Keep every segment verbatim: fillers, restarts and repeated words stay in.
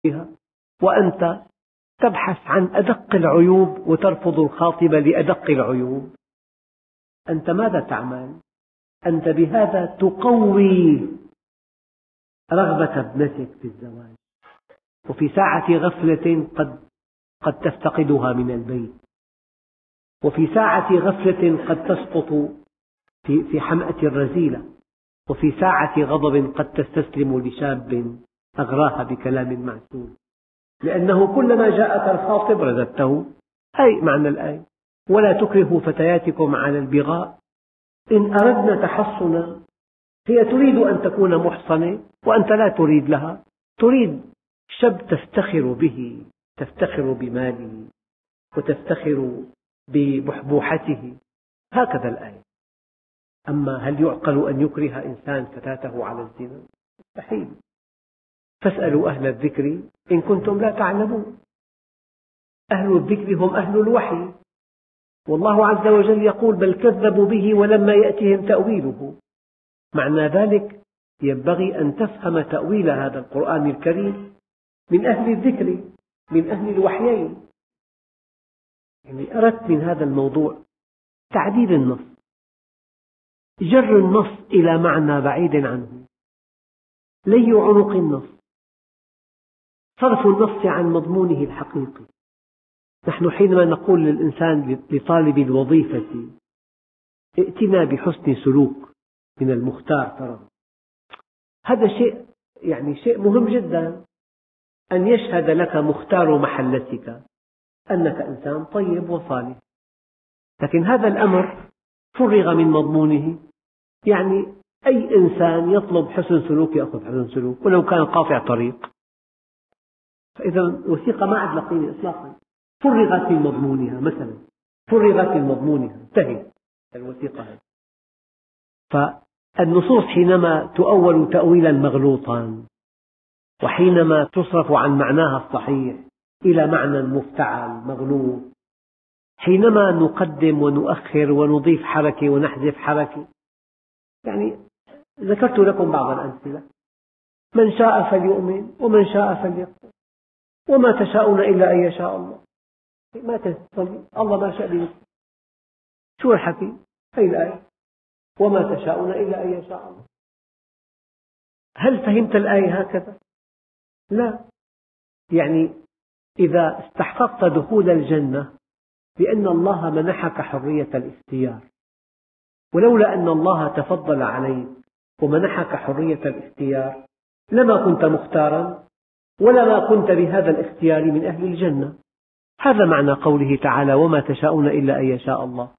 بها، وأنت تبحث عن أدق العيوب وترفض الخاطب لأدق العيوب. أنت ماذا تعمل؟ أنت بهذا تقوي رغبة ابنتك في الزواج، وفي ساعة غفلة قد قد تفتقدها من البيت، وفي ساعة غفلة قد تسقط في في حمأة رذيلة، وفي ساعة غضب قد تستسلم لشاب أغراها بكلام معسول، لأنه كلما جاءك الخاطب رددته. أي معنى الآية: ولا تكرهوا فتياتكم على البغاء إن أردنا تحصنا. هي تريد أن تكون محصنة وأنت لا تريد لها، تريد شاب تفتخر به، تفتخر بماله وتفتخر ببحبوحته. هكذا الآية. أما هل يعقل أن يكره إنسان فتاته على الزنا؟ مستحيل. فاسألوا أهل الذكر إن كنتم لا تعلمون. أهل الذكر هم أهل الوحي، والله عز وجل يقول: بل كذبوا به ولما يأتهم تأويله. معنى ذلك ينبغي أن تفهم تأويل هذا القرآن الكريم من أهل الذكر، من أهل الوحيين. يعني أردت من هذا الموضوع تعديل النص، جر النص إلى معنى بعيد عنه، لي عنق النص، صرف النص عن مضمونه الحقيقي. نحن حينما نقول للإنسان لطالب الوظيفة: ائتنا بحسن سلوك من المختار ترى، هذا شيء يعني شيء مهم جدا، أن يشهد لك مختار محلتك أنك إنسان طيب وصالح. لكن هذا الأمر فرغ من مضمونه، يعني أي إنسان يطلب حسن سلوك يأخذ حسن سلوك ولو كان قاطع طريق. فإذا الوثيقة ما عاد قيمة إطلاقا، فرغت من مضمونها. مثلا فرغت من مضمونها، انتهت الوثيقة هذه. فالنصوص حينما تؤول تأويلا مغلوطا، وحينما تصرف عن معناها الصحيح إلى معنى مفتعل مغلوط، حينما نقدم ونؤخر ونضيف حركة ونحذف حركة. يعني ذكرت لكم بعض الأمثلة: من شاء فليؤمن ومن شاء فليكفر وما تشاءون إلا أن يشاء الله. ما تستطيع الله ما شاء به. شو الحكي؟ هي الآية: وما تشاءون إلا أن يشاء الله. هل فهمت الآية هكذا؟ لا. يعني إذا استحققت دخول الجنة بأن الله منحك حرية الاختيار، ولولا أن الله تفضل عليك ومنحك حرية الاختيار لما كنت مختارا ولما كنت بهذا الاختيار من أهل الجنة. هذا معنى قوله تعالى: وما تشاءون إلا أن يشاء الله.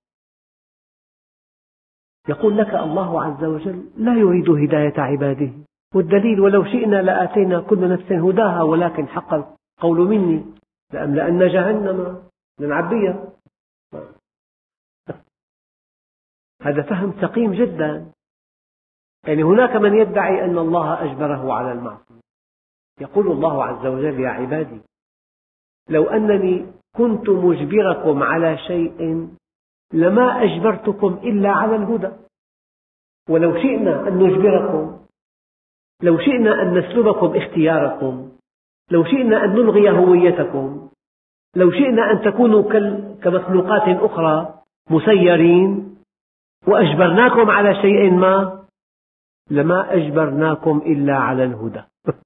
يقول لك الله عز وجل: لا يريد هداية عباده، والدليل: ولو شئنا لآتينا كل نفس هداها ولكن حق القول مني لأملأن جهنم نعبيها. هذا فهم سقيم جدا. يعني هناك من يدعي أن الله أجبره على المعصية. يقول الله عز وجل: يا عبادي لو أنني كنت مجبركم على شيء لما أجبرتكم إلا على الهدى. ولو شئنا أن نجبركم، لو شئنا أن نسلبكم اختياركم، لو شئنا أن نلغي هويتكم، لو شئنا أن تكونوا كمخلوقات أخرى مسيرين وأجبرناكم على شيء ما لما أجبرناكم إلا على الهدى.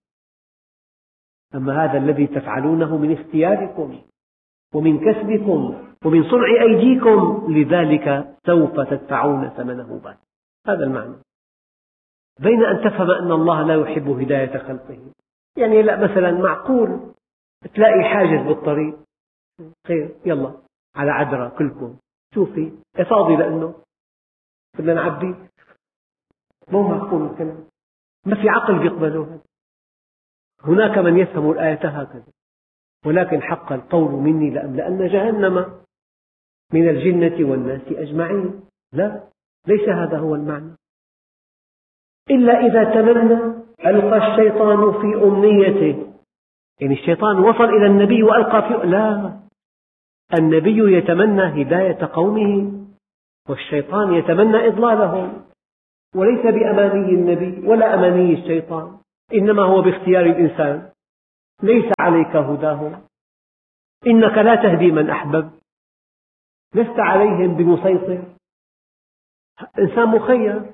أما هذا الذي تفعلونه من اختياركم ومن كسبكم ومن صنع أيديكم، لذلك سوف تدفعون ثمنه بعد. هذا المعنى. بين أن تفهم أن الله لا يحب هداية خلقه. يعني لا، مثلا معقول تلاقي حاجز بالطريق، خير يلا على عذرة كلكم، شوفي فاضي لأنه بدنا نعبي. مو معقول الكلام، ما في عقل بيقبله هذا. هناك من يفهم الآية هكذا: ولكن حق القول مني لأملأن جهنم من الجنة والناس أجمعين. لا، ليس هذا هو المعنى. إلا إذا تمنى ألقى الشيطان في أمنيته. يعني الشيطان وصل إلى النبي وألقى في لا، النبي يتمنى هداية قومه والشيطان يتمنى إضلالهم، وليس بأماني النبي ولا أماني الشيطان، إنما هو باختيار الإنسان. ليس عليك هداهم، إنك لا تهدي من أحببت، لست عليهم بمسيطر، إنسان مخير.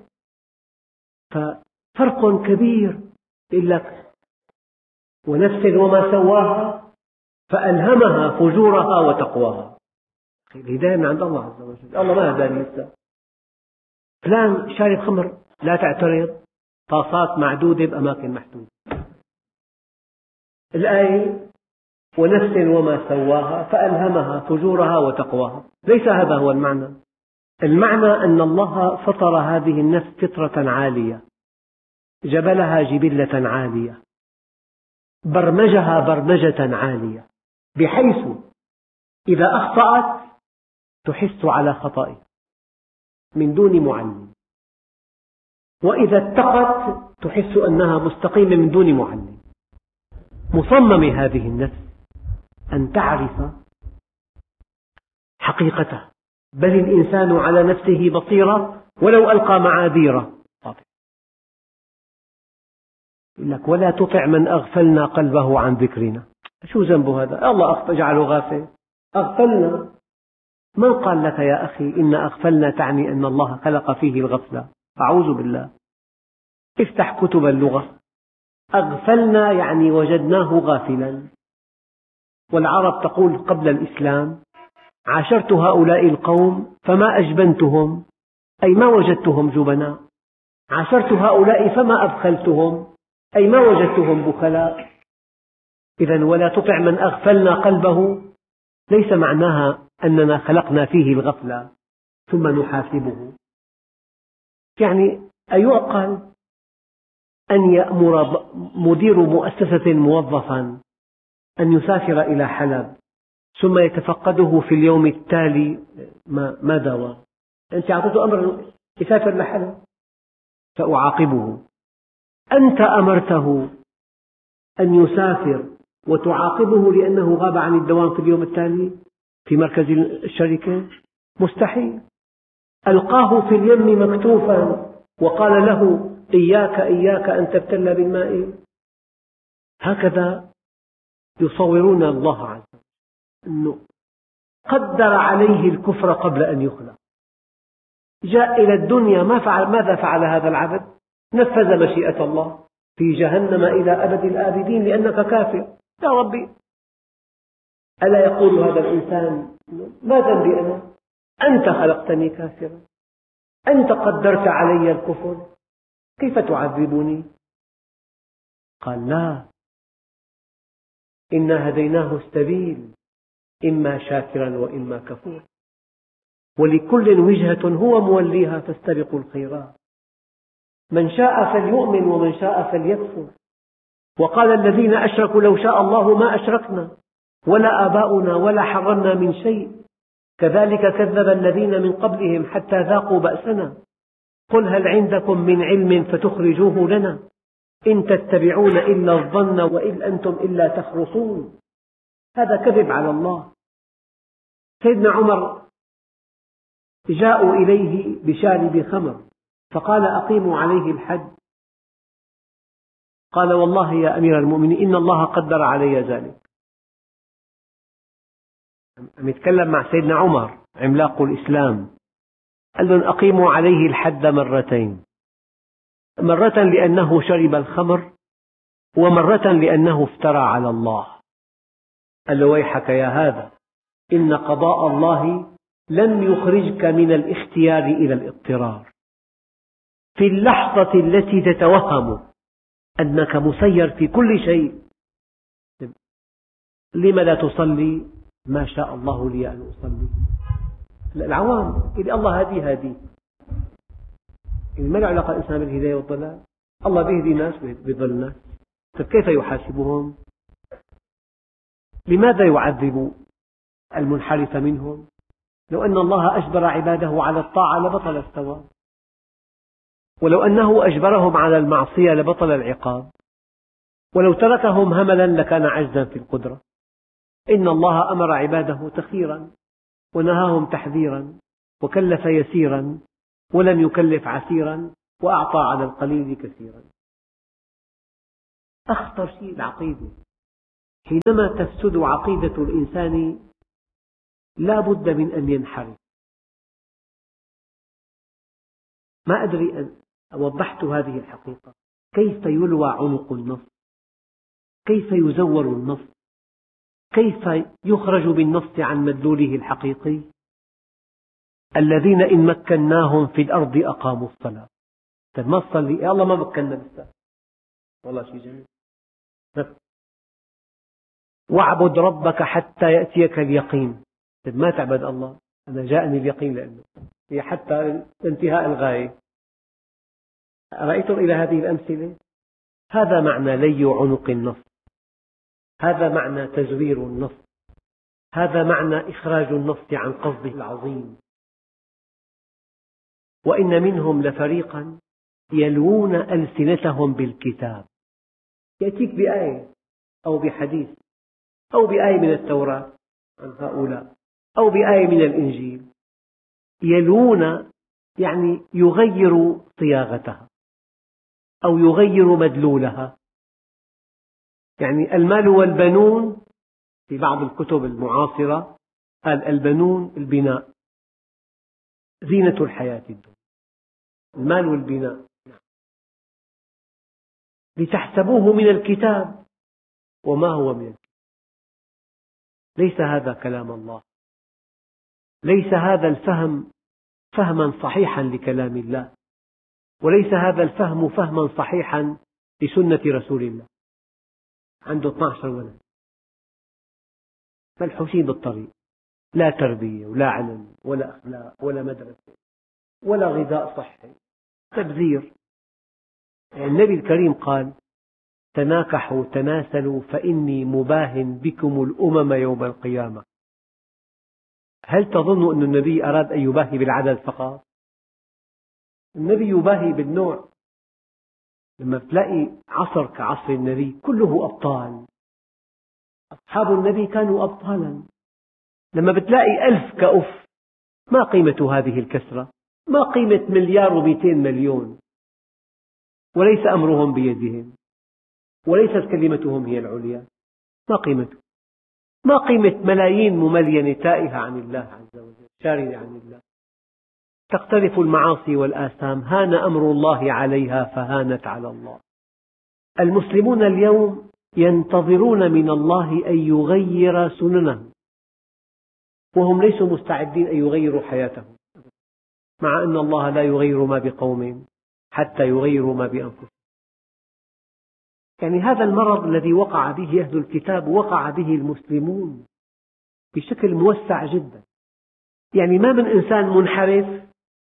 ففرق كبير. يقول لك ونفس وما سواها فألهمها فجورها وتقواها. الهداية من عند الله عز وجل. الله ما هداني لسه. فلان شارب خمر، لا تعترض، طاسات معدودة بأماكن محدودة. الآية ونفس وما سواها فألهمها فجورها وتقواها، ليس هذا هو المعنى. المعنى أن الله فطر هذه النفس فطرة عالية، جبلها جبلة عالية، برمجها برمجة عالية، بحيث إذا أخطأت تحس على خطئها من دون معلم، وإذا اتقت تحس أنها مستقيمة من دون معلم. مصمم هذه النفس أن تعرف حقيقته، بل الإنسان على نفسه بصيرة ولو ألقى معاذيره. يقول لك ولا تطع من أغفلنا قلبه عن ذكرنا. شو ذنبه هذا؟ الله جعله غافل. أغفلنا، من قال لك يا أخي إن أغفلنا تعني أن الله خلق فيه الغفلة؟ أعوذ بالله. افتح كتب اللغة، أغفلنا يعني وجدناه غافلا. والعرب تقول قبل الإسلام عاشرت هؤلاء القوم فما أجبنتهم، أي ما وجدتهم جبناء. عاشرت هؤلاء فما أبخلتهم، أي ما وجدتهم بخلاء. إذن ولا تطع من أغفلنا قلبه ليس معناها أننا خلقنا فيه الغفلة ثم نحاسبه. يعني أيعقل أن يأمر مدير مؤسسة موظفا أن يسافر إلى حلب ثم يتفقده في اليوم التالي ما دوا؟ أنت أعطيته أمر يسافر لحلب، سأعاقبه. أنت أمرته أن يسافر وتعاقبه لأنه غاب عن الدوام في اليوم التالي في مركز الشركة؟ مستحيل. ألقاه في اليم مكتوفا وقال له إياك إياك أن تبتل بالماء. هكذا يصورون الله عز وجل، أنه قدر عليه الكفر قبل أن يخلق. جاء إلى الدنيا، ما فعل ماذا فعل هذا العبد؟ نفذ مشيئة الله في جهنم إلى أبد الآبدين لأنك كافر. يا ربي، ألا يقول هذا الإنسان ما ذنبي أنا؟ أنت خلقتني كافرا، أنت قدرت علي الكفر، كيف تعذبني؟ قال لا، إنا هديناه السبيل إما شاكرا وإما كفورا، ولكل وجهة هو موليها فاستبقوا الخيرات، من شاء فليؤمن ومن شاء فليكفر. وقال الذين أشركوا لو شاء الله ما أشركنا ولا آباؤنا ولا حرمنا من شيء كذلك كذب الذين من قبلهم حتى ذاقوا بأسنا قل هل عندكم من علم فتخرجوه لنا إن تتبعون إلا الظن وإن أنتم إلا تخرصون. هذا كذب على الله. سيدنا عمر جاءوا إليه بشارب خمر فقال أقيموا عليه الحد، قال والله يا أمير المؤمنين إن الله قدر علي ذلك. عم يتكلم مع سيدنا عمر عملاق الإسلام، قال لهم أقيموا عليه الحد مرتين، مرة لأنه شرب الخمر ومرة لأنه افترى على الله. قال له ويحك يا هذا، إن قضاء الله لم يخرجك من الاختيار إلى الاضطرار. في اللحظة التي تتوهم أنك مسير في كل شيء، لم لا تصلي؟ ما شاء الله لي أن أصلي. العوام إذا الله هدي هدي، ما له علاقة الإنسان بالهداية والضلال. الله بيهدي ناس بيضل ناس، فكيف يحاسبهم؟ لماذا يعذب المنحرف منهم؟ لو أن الله أجبر عباده على الطاعة لبطل الثواب، ولو أنه أجبرهم على المعصية لبطل العقاب، ولو تركهم هملا لكان عجزا في القدرة. إن الله أمر عباده تخيرا ونهاهم تحذيرا وكلف يسيرا ولم يكلف عسيرا وأعطى على القليل كثيرا. أخطر شيء العقيدة. حينما تفسد عقيدة الإنسان لا بد من أن ينحرف. ما أدري أن وضحت هذه الحقيقة. كيف يلوى عنق النص، كيف يزور النص، كيف يخرج بالنص عن مدلوله الحقيقي. الذين إن مكناهم في الأرض أقاموا الصلاة. طيب ما تصلي؟ يا الله ما مكنا لسه. والله شيء جميل. واعبد ربك حتى يأتيك اليقين. طيب ما تعبد الله؟ أنا جاءني اليقين لأنه هي حتى انتهاء الغاية. أرأيتم إلى هذه الأمثلة؟ هذا معنى لي عنق النص، هذا معنى تزوير النص، هذا معنى إخراج النص عن قصده العظيم. وإن منهم لفريقا يلوون ألسنتهم بالكتاب. يأتيك بآية أو بحديث أو بآية من التوراة عن هؤلاء أو بآية من الإنجيل، يلوون يعني يغير صياغتها أو يغير مدلولها. يعني المال والبنون في بعض الكتب المعاصرة قال البنون البناء، زينة الحياة الدنيا، المال والبناء، لتحسبوه من الكتاب وما هو من الكتاب. ليس هذا كلام الله، ليس هذا الفهم فهما صحيحا لكلام الله، وليس هذا الفهم فهما صحيحا لسنة رسول الله. عنده اثني عشر ولد ملحوسين بالطريق، لا تربية ولا علم ولا أخلاق ولا مدرسة ولا غذاء صحي، تبذير. النبي الكريم قال تناكحوا تناسلوا فإني مباهن بكم الأمم يوم القيامة. هل تظن أن النبي أراد أن يباهي بالعدد فقط؟ النبي يباهي بالنوع. لما تلاقي عصر كعصر النبي كله أبطال، أصحاب النبي كانوا أبطالا. لما بتلاقي ألف كأف، ما قيمة هذه الكسرة؟ ما قيمة مليار ومئتين مليون؟ وليس أمرهم بيدهم، وليست كلمتهم هي العليا. ما قيمته؟ ما قيمة ملايين مملينة تائهة عن الله عز وجل، شاردة عن الله. تختلف المعاصي والآثام، هان أمر الله عليها فهانت على الله. المسلمون اليوم ينتظرون من الله أن يغير سننهم، وهم ليسوا مستعدين أن يغيروا حياتهم، مع أن الله لا يغير ما بقوم حتى يغيروا ما بأنفسهم. يعني هذا المرض الذي وقع به أهل الكتاب وقع به المسلمون بشكل موسع جدا. يعني ما من إنسان منحرف،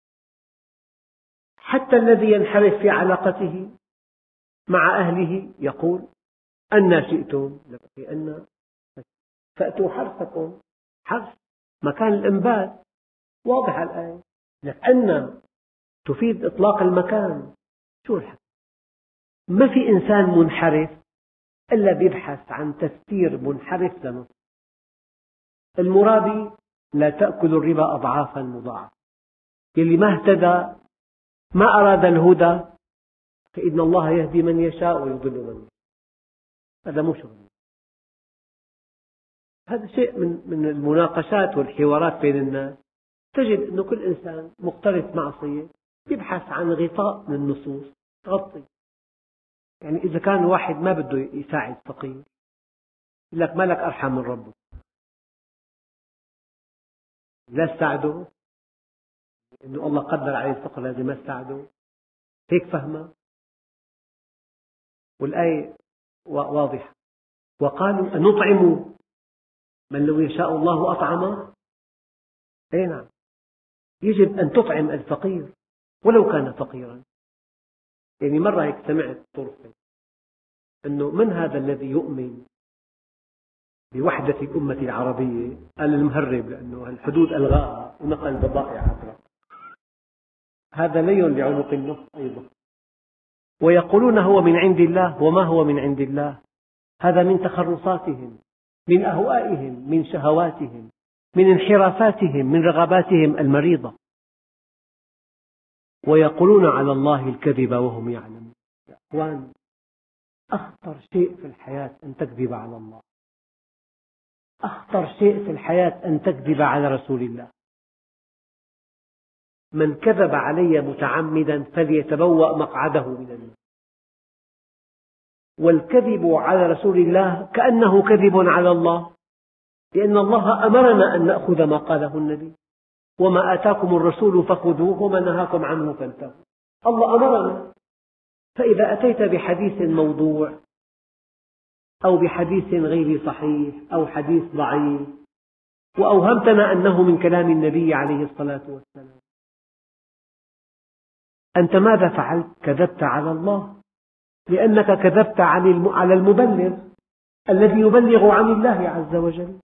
حتى الذي ينحرف في علاقته مع أهله يقول أنى شئتم أن فأتوا حرثكم. حرث مكان الإنبات، واضح الآية، أن تفيد إطلاق المكان. شو الحق؟ ما في إنسان منحرف إلا بيبحث عن تفسير منحرف لنص. المرابي لا تأكل الربا أضعافا مضاعفة. يلي ما اهتدى ما أراد الهدى فإن الله يهدي من يشاء ويضل من يشاء. هذا مو شغل. هذا شيء من من المناقشات والحوارات بين الناس. تجد أن كل إنسان مقترف معصية يبحث عن غطاء من النصوص تغطي. يعني إذا كان واحد ما بده يساعد فقير يقول لك ما لك أرحم من ربك، لا تساعده، إنه الله قدر عليه الفقر لازم ما تساعده. هيك فهمه. والآية واضحة. وقالوا أنطعم من لو يشاء الله أطعمه. أي نعم، يجب أن تطعم الفقير ولو كان فقيرا. يعني مرة هيك سمعت طرفة أنه من هذا الذي يؤمن بوحدة الأمة العربية؟ قال المهرب، لأنه الحدود ألغاها ونقل البضائع عبرها. هذا لي لعنق النص أيضا. ويقولون هو من عند الله وما هو من عند الله. هذا من تخرصاتهم، من أهوائهم، من شهواتهم، من انحرافاتهم، من رغباتهم المريضة. ويقولون على الله الكذب وهم يعلمون. يا أخوان، أخطر شيء في الحياة أن تكذب على الله. أخطر شيء في الحياة أن تكذب على رسول الله. من كذب علي متعمدا فليتبوأ مقعده من النار. والكذب على رسول الله كأنه كذب على الله، لأن الله أمرنا أن نأخذ ما قاله النبي، وما آتاكم الرسول فخذوه وما نهاكم عنه فانتهوا. الله أمرنا. فإذا أتيت بحديث موضوع أو بحديث غير صحيح أو حديث ضعيف وأوهمتنا أنه من كلام النبي عليه الصلاة والسلام، أنت ماذا فعلت؟ كذبت على الله، لأنك كذبت على المبلغ الذي يبلغ عن الله عز وجل.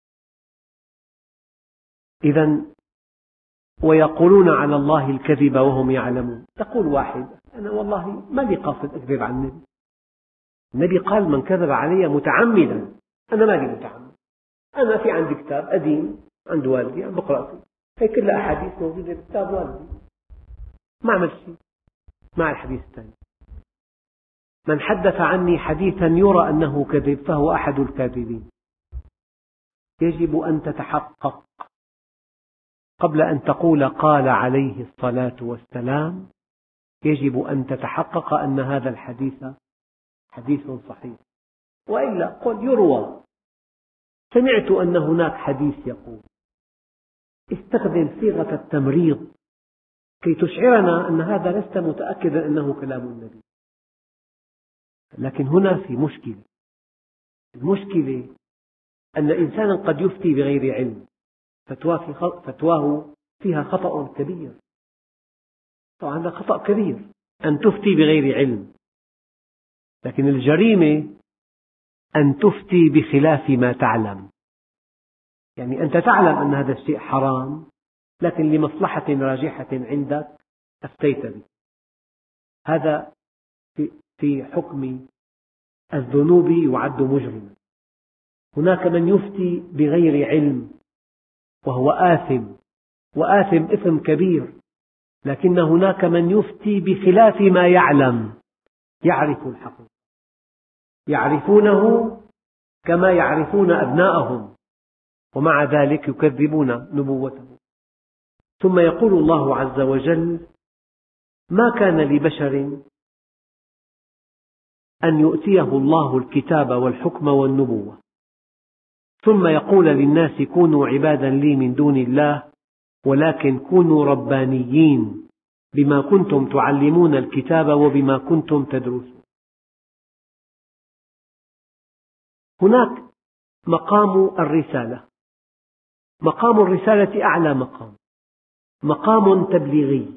إذا ويقولون على الله الكذب وهم يعلمون. تقول واحد: أنا والله ما لي قاصد أكذب عن النبي، النبي قال من كذب علي متعمدا، أنا ما لي متعمد، أنا في عندي كتاب قديم عند والدي عم بقرأ فيه، هي كلها أحاديث موجودة بكتاب والدي، ما عمل شيء مع الحديث الثاني. من حدث عني حديثا يرى أنه كذب فهو أحد الكاذبين. يجب أن تتحقق قبل أن تقول قال عليه الصلاة والسلام، يجب أن تتحقق أن هذا الحديث حديث صحيح، وإلا قل يروى سمعت أن هناك حديث يقول. استخدم صيغة التمريض كي تشعرنا أن هذا لست متأكدا أنه كلام النبي. لكن هنا في مشكلة. المشكلة أن إنسانا قد يفتي بغير علم، فتواه فيها خطأ كبير. طبعا هذا خطأ كبير أن تفتي بغير علم، لكن الجريمة أن تفتي بخلاف ما تعلم. يعني أنت تعلم أن هذا الشيء حرام، لكن لمصلحة راجحة عندك أفتيت به. هذا في حكم الذنوب يعد مجرما. هناك من يفتي بغير علم وهو آثم، وآثم إثم كبير، لكن هناك من يفتي بخلاف ما يعلم، يعرف الحق، يعرفونه كما يعرفون أبناءهم، ومع ذلك يكذبون نبوته. ثم يقول الله عز وجل: ما كان لبشر أن يؤتيه الله الكتاب والحكم والنبوة ثم يقول للناس كونوا عبادا لي من دون الله ولكن كونوا ربانيين بما كنتم تعلمون الكتاب وبما كنتم تدرسون. هناك مقام الرسالة. مقام الرسالة أعلى مقام، مقام تبليغي.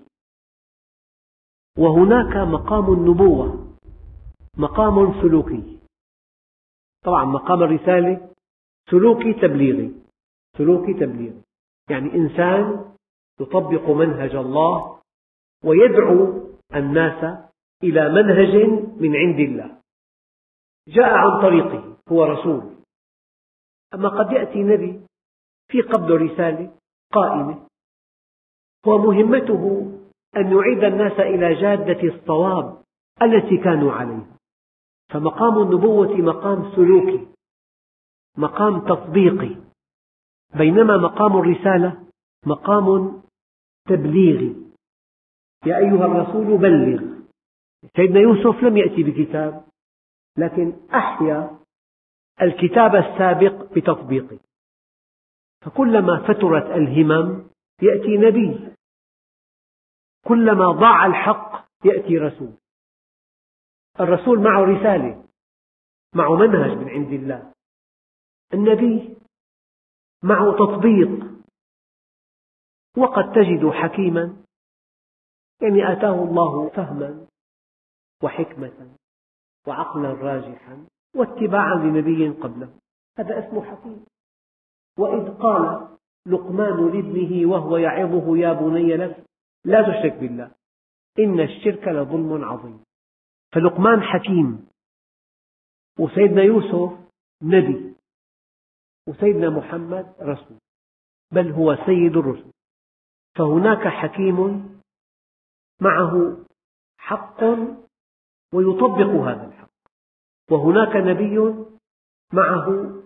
وهناك مقام النبوة، مقام سلوكي. طبعا مقام الرسالة سلوكي تبليغي، سلوكي تبليغي يعني إنسان يطبق منهج الله ويدعو الناس إلى منهج من عند الله جاء عن طريقه، هو رسول. أما قد يأتي نبي في قبض رسالة قائمة ومهمته أن يعيد الناس إلى جادة الصواب التي كانوا عليها. فمقام النبوة مقام سلوكي، مقام تطبيقي، بينما مقام الرسالة مقام تبليغي. يا أيها الرسول بلغ. سيدنا يوسف لم يأتي بكتاب، لكن أحيا الكتاب السابق بتطبيقه. فكلما فترت الهمم يأتي نبي، كلما ضاع الحق يأتي رسول. الرسول معه رسالة، معه منهج من عند الله. النبي معه تطبيق. وقد تجد حكيما يعني آتاه الله فهما وحكمة وعقلا راجحا واتباعا لنبي قبله، هذا اسمه حكيم. وإذ قال لقمان لابنه وهو يعظه يا بني لا تشرك بالله إن الشرك لظلم عظيم. فلقمان حكيم، وسيدنا يوسف نبي، وسيدنا محمد رسول، بل هو سيد الرسل. فهناك حكيم معه حق ويطبق هذا الحق، وهناك نبي معه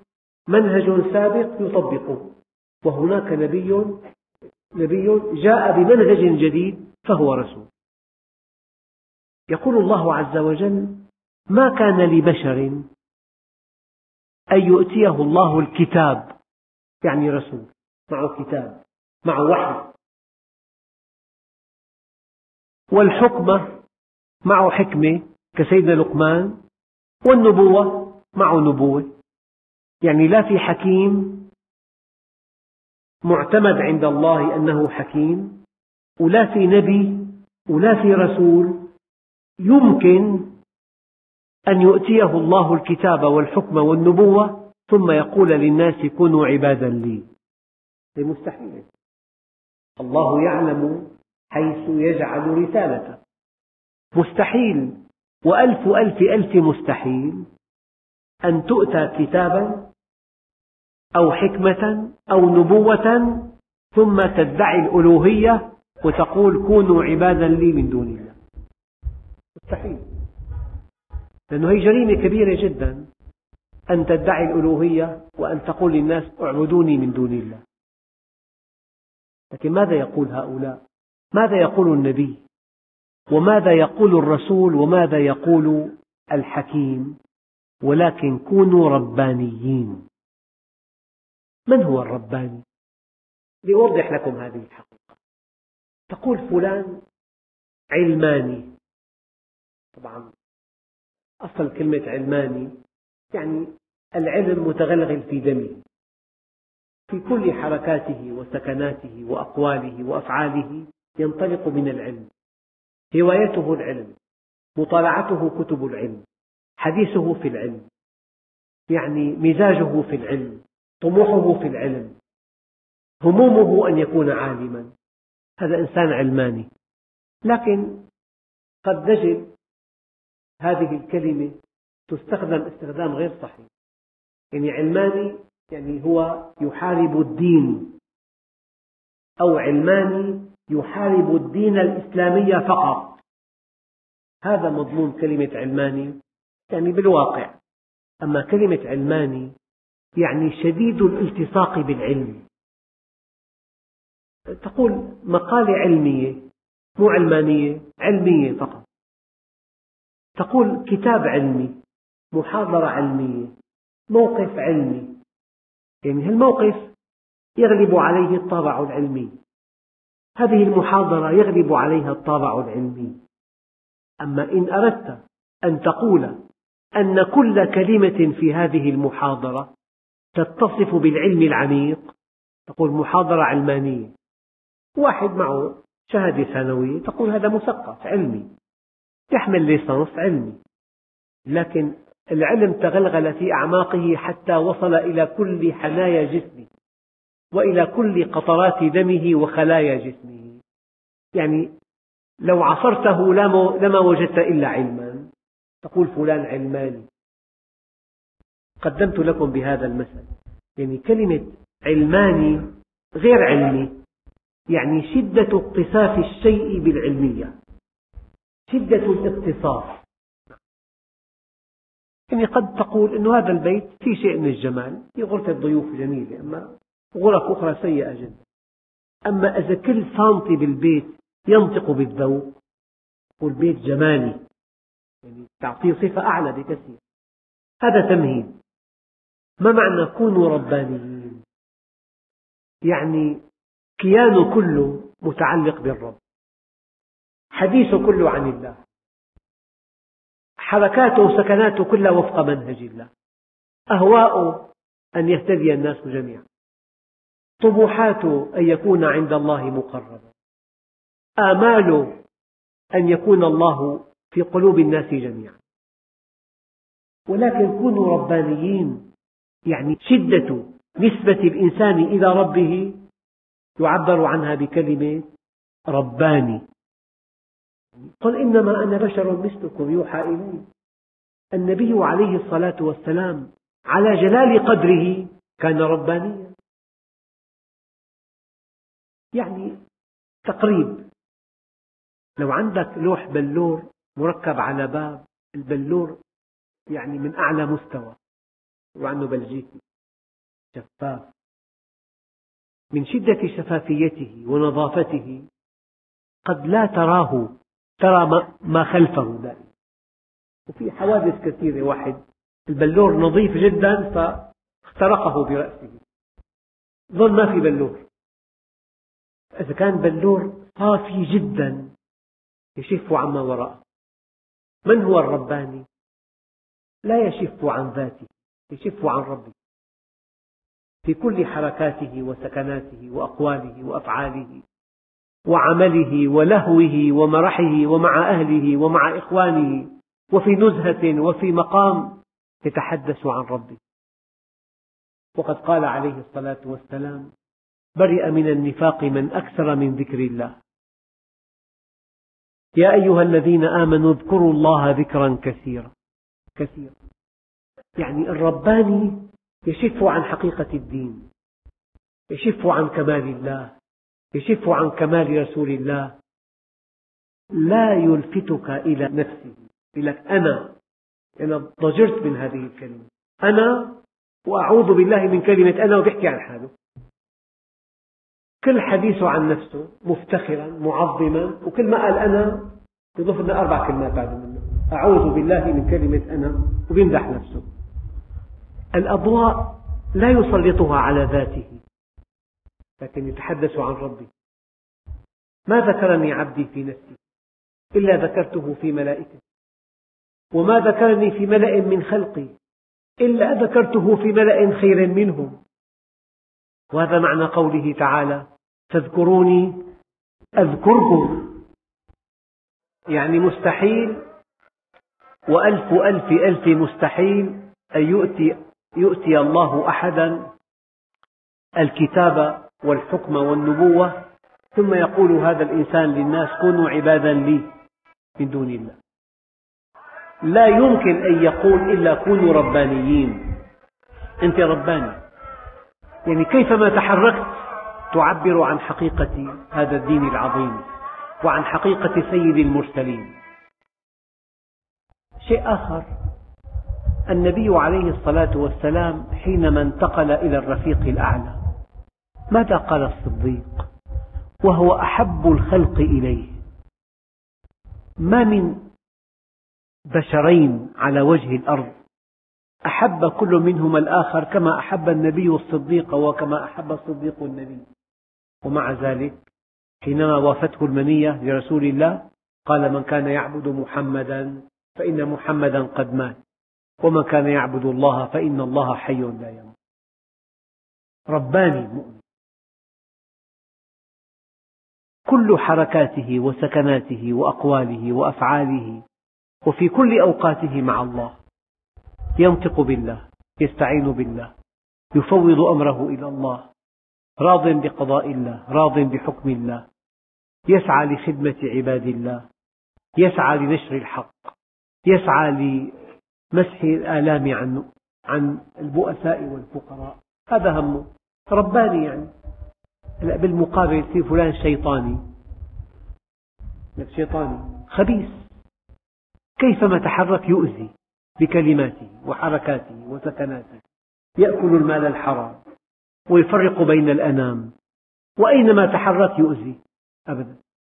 منهج سابق يطبقه، وهناك نبي نبي جاء بمنهج جديد فهو رسول. يقول الله عز وجل: ما كان لبشر أن يؤتيه الله الكتاب، يعني رسول معه كتاب معه وحي، والحكمة معه حكمة كسيدنا لقمان، والنبوة معه نبوة، يعني لا في حكيم معتمد عند الله أنه حكيم، ولا في نبي ولا في رسول يمكن أن يؤتيه الله الكتاب والحكم والنبوة ثم يقول للناس كونوا عبادا لي. هذا مستحيل. الله يعلم حيث يجعل رسالته. مستحيل وألف ألف ألف مستحيل أن تؤتى كتابا أو حكمة أو نبوة ثم تدعي الألوهية وتقول كونوا عبادا لي من دون الله. مستحيل، لأنه هي جريمة كبيرة جدا أن تدعي الألوهية وأن تقول للناس اعبدوني من دون الله. لكن ماذا يقول هؤلاء؟ ماذا يقول النبي؟ وماذا يقول الرسول؟ وماذا يقول الحكيم؟ ولكن كونوا ربانيين. من هو الرباني؟ لأوضح لكم هذه الحقيقة. تقول فلان علماني. طبعا أصل كلمة علماني يعني العلم متغلغل في دمه، في كل حركاته وسكناته وأقواله وأفعاله ينطلق من العلم، هوايته العلم، مطالعته كتب العلم، حديثه في العلم، يعني مزاجه في العلم، طموحه في العلم، همومه أن يكون عالما. هذا إنسان علماني. لكن قد نجد هذه الكلمة تستخدم استخدام غير صحيح. يعني علماني يعني هو يحارب الدين، أو علماني يحارب الدين الإسلامي فقط. هذا مضمون كلمة علماني يعني بالواقع. أما كلمة علماني يعني شديد الالتصاق بالعلم. تقول مقالة علمية، مو علمانية، علمية فقط. تقول كتاب علمي، محاضرة علمية، موقف علمي، يعني هالموقف يغلب عليه الطابع العلمي، هذه المحاضرة يغلب عليها الطابع العلمي. أما إن أردت أن تقول أن كل كلمة في هذه المحاضرة تتصف بالعلم العميق تقول محاضرة علمانية. واحد معه شهادة ثانوية تقول هذا مثقف علمي يحمل ليسانس علمي، لكن العلم تغلغل في أعماقه حتى وصل إلى كل حنايا جسمه وإلى كل قطرات دمه وخلايا جسمه. يعني لو عصرته لما وجدت إلا علما. تقول فلان علماني. قدمت لكم بهذا المثل. يعني كلمة علماني غير علمي، يعني شدة اتصاف الشيء بالعلمية، شدة الاتصاف. يعني قد تقول إن هذا البيت فيه شيء من الجمال، في غرفة ضيوف جميلة، أما غرف أخرى سيئة جدا. أما إذا كل سنتي بالبيت ينطق بالذوق والبيت جمالي، يعني تعطيه صفة أعلى بكثير. هذا تمهيد. ما معنى كونوا ربانيين؟ يعني كيانه كله متعلق بالرب، حديثه كله عن الله، حركاته وسكناته كلها وفق منهج الله، أهواؤه أن يهتدي الناس جميعا، طموحاته أن يكون عند الله مقربا، آماله أن يكون الله في قلوب الناس جميعا. ولكن كونوا ربانيين يعني شدة نسبة الإنسان إلى ربه يعبر عنها بكلمة رباني. قل إنما أنا بشر مثلكم يوحى إلي. النبي عليه الصلاة والسلام على جلال قدره كان ربانيا. يعني تقريب، لو عندك لوح بلور مركب على باب، البلور يعني من أعلى مستوى وعنه بلجيكي، شفاف، من شدة شفافيته ونظافته قد لا تراه، ترى ما خلفه دائما. وفي حوادث كثيرة، واحد البلور نظيف جدا فاخترقه برأسه، ظل ما في بلور. إذا كان بلور صافي جدا يشف عما وراءه. من هو الرباني؟ لا يشف عن ذاته، يشف عن ربه في كل حركاته وسكناته وأقواله وأفعاله وعمله ولهوه ومرحه ومع أهله ومع إخوانه، وفي نزهة وفي مقام يتحدث عن ربه. وقد قال عليه الصلاة والسلام: برئ من النفاق من أكثر من ذكر الله. يا أيها الذين آمنوا اذكروا الله ذكرا كثيرا كثيرا. يعني الرباني يشف عن حقيقة الدين، يشف عن كمال الله، يشف عن كمال رسول الله، لا يلفتك إلى نفسه. يقول لك أنا أنا ضجرت من هذه الكلمة، أنا وأعوذ بالله من كلمة أنا، وبيحكي عن حاله. كل حديثه عن نفسه مفتخرا معظما، وكل ما قال أنا يضيف لنا أربع كلمات بعد منه: أعوذ بالله من كلمة أنا، وبيمدح نفسه. الأضواء لا يسلطها على ذاته، لكن يتحدث عن ربي. ما ذكرني عبدي في نفسي إلا ذكرته في ملائكة، وما ذكرني في ملأ من خلقي إلا ذكرته في ملأ خير منهم. وهذا معنى قوله تعالى: فاذكروني أذكركم. يعني مستحيل وألف ألف ألف مستحيل أن يؤتي, يؤتي الله أحدا الكتاب والحكم والنبوة ثم يقول هذا الإنسان للناس: كونوا عبادا لي من دون الله. لا يمكن أن يقول إلا كونوا ربانيين. أنت رباني، يعني كيفما تحركت تعبر عن حقيقة هذا الدين العظيم وعن حقيقة سيد المرسلين. شيء آخر، النبي عليه الصلاة والسلام حينما انتقل إلى الرفيق الأعلى ماذا قال الصديق وهو أحب الخلق إليه؟ ما من بشرين على وجه الأرض أحب كل منهما الآخر كما أحب النبي الصديق وكما أحب الصديق النبي. ومع ذلك حينما وافته المنية لرسول الله قال: من كان يعبد محمدا فإن محمدا قد مات، ومن كان يعبد الله فإن الله حي لا يموت. رباني مؤمن، كل حركاته وسكناته وأقواله وأفعاله وفي كل أوقاته مع الله، ينطق بالله، يستعين بالله، يفوض أمره إلى الله، راض بقضاء الله، راض بحكم الله، يسعى لخدمة عباد الله، يسعى لنشر الحق، يسعى لمسح الآلام عن عن البؤساء والفقراء. هذا همه، رباني. يعني بالمقابل في فلان شيطاني، شيطاني خبيث، كيفما تحرك يؤذي بكلماته وحركاته وسكناته، يأكل المال الحرام ويفرق بين الأنام، وأينما تحرك يؤذي أبدا.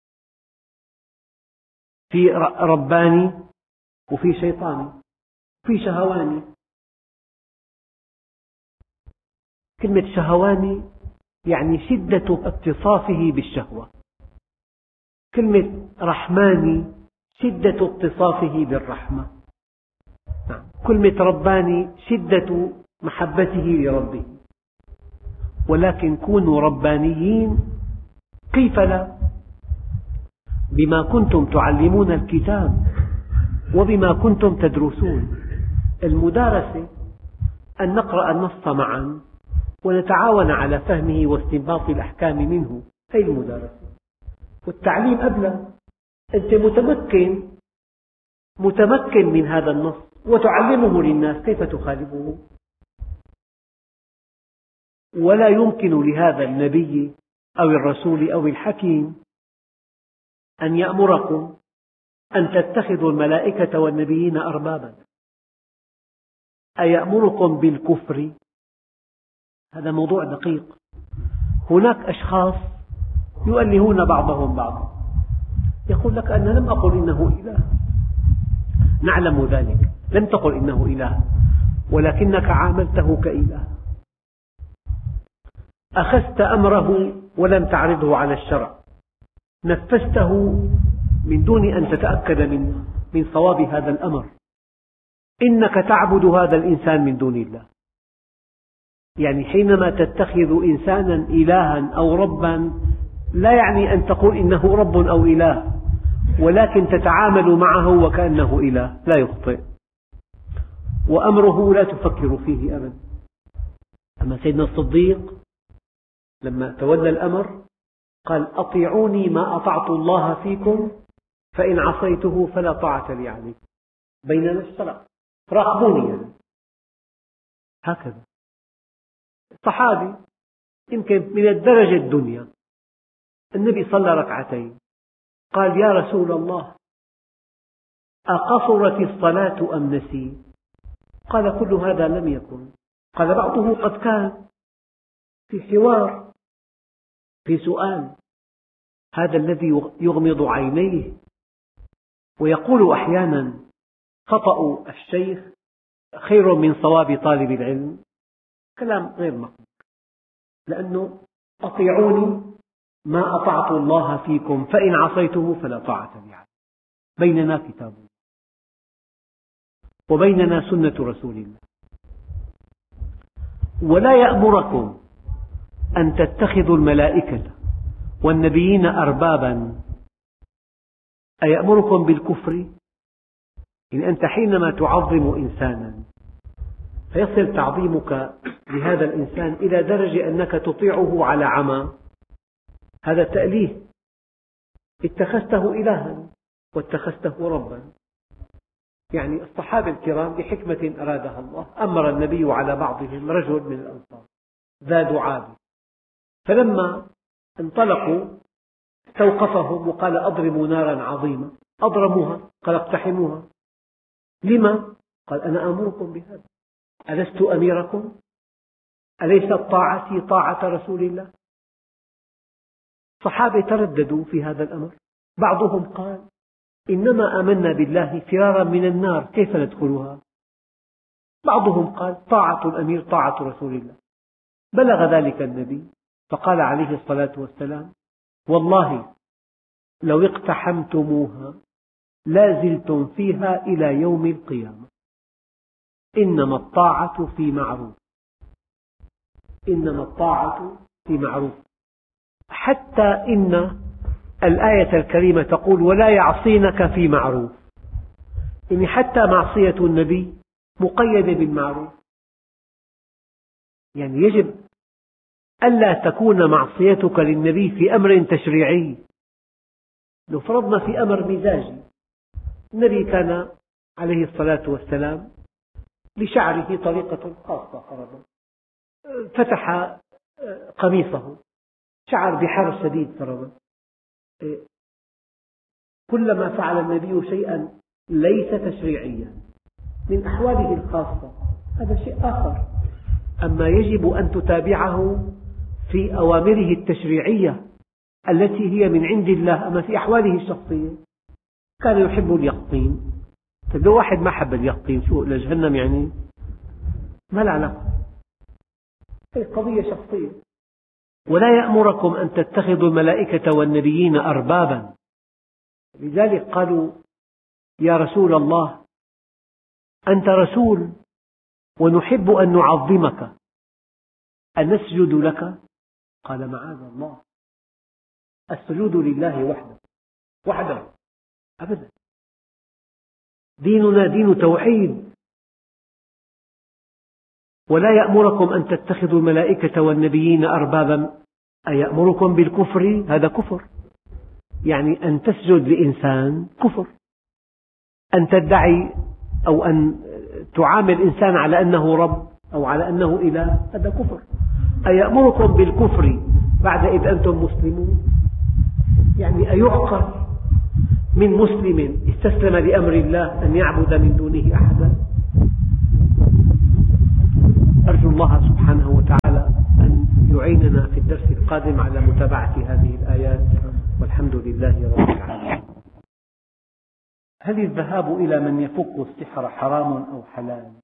في رباني وفي شيطاني، في شهواني. كلمة شهواني يعني شدة اتصافه بالشهوة. كلمة رحماني شدة اتصافه بالرحمة. كلمة رباني شدة محبته لربه. ولكن كونوا ربانيين، كيف لا؟ بما كنتم تعلمون الكتاب وبما كنتم تدرسون. المدارسة أن نقرأ النص معا ونتعاون على فهمه واستنباط الأحكام منه، هذه المدارسة. والتعليم أبلغ، أنت متمكن متمكن من هذا النص وتعلمه للناس، كيف تخالفه؟ ولا يمكن لهذا النبي أو الرسول أو الحكيم أن يأمركم أن تتخذوا الملائكة والنبيين أربابا. أيأمركم بالكفر هذا موضوع دقيق. هناك أشخاص يؤلهون بعضهم بعضا، يقول لك أنا لم أقل إنه إله، نعلم ذلك، لم تقل إنه إله، ولكنك عاملته كإله، أخذت أمره ولم تعرضه على الشرع، نفذته من دون أن تتأكد من من صواب هذا الأمر، إنك تعبد هذا الإنسان من دون الله. يعني حينما تتخذ إنسانا إلها أو ربا لا يعني أن تقول إنه رب أو إله، ولكن تتعامل معه وكأنه إله، لا يخطئ، وأمره لا تفكر فيه أبدا. أما سيدنا الصديق لما تولى الأمر قال أطيعوني ما أطعت الله فيكم فإن عصيته فلا طاعة لي عليكم، بيننا الشرع، راقبوني يعني. هكذا صحابي يمكن من الدرجة الدنيا، النبي صلى ركعتين قال يا رسول الله أقصرت الصلاة أم نسيت؟ قال كل هذا لم يكن. قال بعضه قد كان، في حوار، في سؤال. هذا الذي يغمض عينيه ويقول أحيانا خطأ الشيخ خير من صواب طالب العلم، كلام غير مقبول، لأنه أطيعوني ما أطعت الله فيكم فإن عصيته فلا طاعة لي عليه. بيننا كتاب الله وبيننا سنة رسول الله. ولا يأمركم أن تتخذوا الملائكة والنبيين أربابا، أيأمركم بالكفر؟ إن أنت حينما تعظم إنسانا فيصل تعظيمك لهذا الإنسان إلى درجة أنك تطيعه على عمى، هذا تأليه، اتخذته إلها واتخذته ربا. يعني الصحابة الكرام لحكمة أرادها الله أمر النبي على بعضهم رجل من الأنصار ذا دعابة، فلما انطلقوا استوقفهم وقال أضرموا نارا عظيمة، أضرموها، قال اقتحموها. لما؟ قال أنا آمركم بهذا، ألست أميركم؟ أليست طاعتي طاعة رسول الله؟ صحابة ترددوا في هذا الأمر، بعضهم قال إنما آمنا بالله فرارا من النار، كيف ندخلها؟ بعضهم قال طاعة الأمير طاعة رسول الله. بلغ ذلك النبي فقال عليه الصلاة والسلام والله لو اقتحمتموها لا زلتم فيها إلى يوم القيامة، إنما الطاعة في معروف، إنما الطاعة في معروف. حتى إن الآية الكريمة تقول ولا يعصينك في معروف، يعني حتى معصية النبي مقيدة بالمعروف. يعني يجب ألا تكون معصيتك للنبي في أمر تشريعي. لو فرضنا في أمر مزاجي، النبي كان عليه الصلاة والسلام لشعره طريقة خاصة، فرضا فتح قميصه، شعر بحر شديد فرضا، كلما فعل النبي شيئا ليس تشريعيا من أحواله الخاصة هذا شيء آخر. أما يجب أن تتابعه في أوامره التشريعية التي هي من عند الله. أما في أحواله الشخصية كان يحب اليقطين، طيب لو واحد ما حب اليقطين شو لجهنم يعني؟ ما له علاقة، هي قضية شخصية. ولا يأمركم أن تتخذوا الملائكة والنبيين أربابا، لذلك قالوا يا رسول الله أنت رسول ونحب أن نعظمك أن نسجد لك؟ قال معاذ الله، السجود لله وحده وحده أبدا، ديننا دين توحيد. ولا يأمركم أن تتخذوا الملائكة والنبيين أربابا، أيأمركم بالكفر؟ هذا كفر، يعني أن تسجد لإنسان كفر، أن تدعي أو أن تعامل إنسان على أنه رب أو على أنه إله، هذا كفر. أيأمركم بالكفر بعد إذ أنتم مسلمون؟ يعني أيعقل من مسلم استسلم لأمر الله أن يعبد من دونه أحدا؟ أرجو الله سبحانه وتعالى القادم على متابعة هذه الآيات، والحمد لله رب العالمين. هل الذهاب إلى من يفك السحر حرام أو حلال؟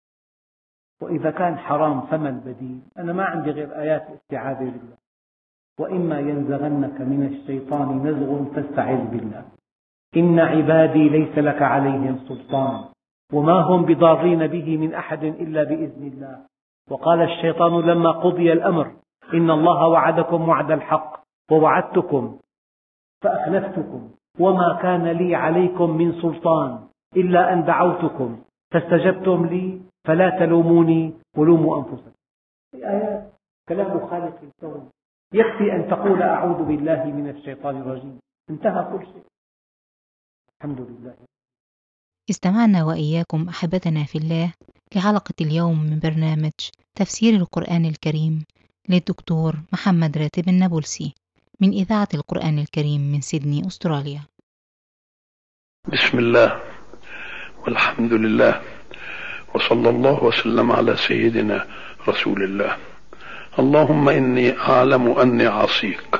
وإذا كان حرام فما البديل؟ أنا ما عندي غير آيات الاستعاذة بالله. وإما ينزغنك من الشيطان نزغ فاستعذ بالله إن عبادي ليس لك عليهم سلطان وما هم بضارين به من أحد إلا بإذن الله. وقال الشيطان لما قضي الأمر إن الله وعدكم وعد الحق ووعدتكم فأخلفتكم وما كان لي عليكم من سلطان إلا أن دعوتكم فاستجبتم لي فلا تلوموني ولوموا أنفسكم. آيات كلام خالق الكون، يكفي أن تقول أعوذ بالله من الشيطان الرجيم، انتهى كل شيء. الحمد لله. استمعنا وإياكم أحبتنا في الله لحلقة اليوم من برنامج تفسير القرآن الكريم للدكتور محمد راتب النابلسي من إذاعة القرآن الكريم من سيدني أستراليا. بسم الله والحمد لله وصلى الله وسلم على سيدنا رسول الله. اللهم إني أعلم أني عصيك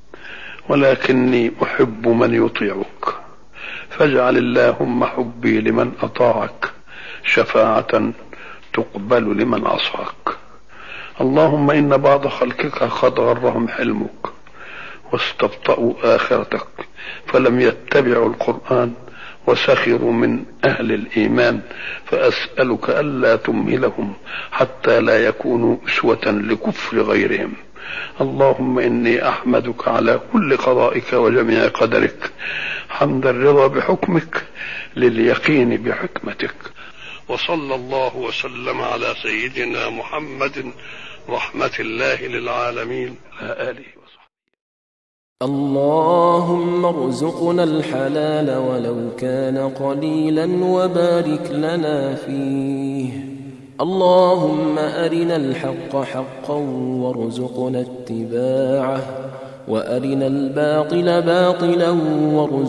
ولكني أحب من يطيعك، فاجعل اللهم حبي لمن أطاعك شفاعة تقبل لمن عصاك. اللهم إن بعض خلقك قد غرهم حلمك واستبطأوا آخرتك فلم يتبعوا القرآن وسخروا من أهل الإيمان، فأسألك ألا تمهلهم حتى لا يكونوا أسوة لكفر غيرهم. اللهم إني أحمدك على كل قضائك وجميع قدرك حمد الرضا بحكمك لليقين بحكمتك. وصلى الله وسلم على سيدنا محمد رحمة الله للعالمين على آله وصحبه. اللهم ارزقنا الحلال ولو كان قليلا وبارك لنا فيه. اللهم أرنا الحق حقا وارزقنا اتباعه وأرنا الباطل باطلا وارزقنا